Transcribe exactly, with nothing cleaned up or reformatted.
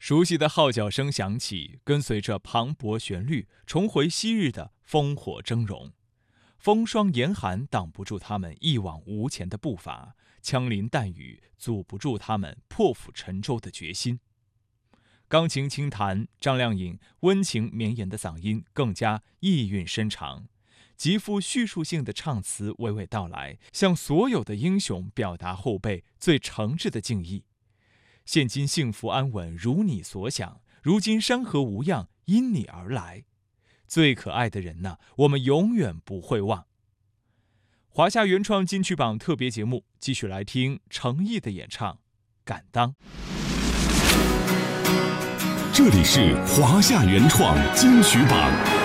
熟悉的号角声响起，跟随着磅礴旋律，重回昔日的烽火峥嵘。风霜严寒挡不住他们一往无前的步伐，枪林弹雨阻不住他们破釜沉舟的决心。钢琴轻弹，张靓颖温情绵延的嗓音更加意蕴深长，极富叙述性的唱词娓娓道来，向所有的英雄表达后辈最诚挚的敬意。现今幸福安稳如你所想，如今山河无恙因你而来。最可爱的人呐，我们永远不会忘。华夏原创金曲榜特别节目，继续来听程毅的演唱《敢当》。 这里是华夏原创金曲榜。